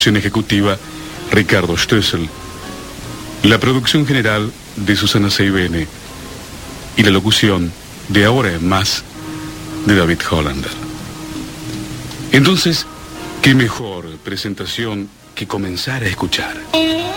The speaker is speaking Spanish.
dirección ejecutiva Ricardo Stössel, la producción general de Susana Seibene y la locución de Ahora en Más de David Hollander. Entonces, qué mejor presentación que comenzar a escuchar.